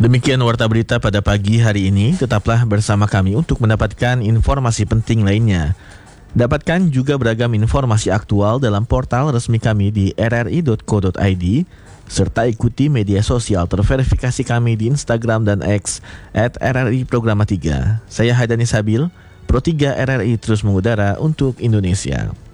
Demikian warta berita pada pagi hari ini. Tetaplah bersama kami untuk mendapatkan informasi penting lainnya. Dapatkan juga beragam informasi aktual dalam portal resmi kami di rri.co.id, serta ikuti media sosial terverifikasi kami di Instagram dan X @RRI Programa 3. Saya Haidani Sabil, Pro 3 RRI terus mengudara untuk Indonesia.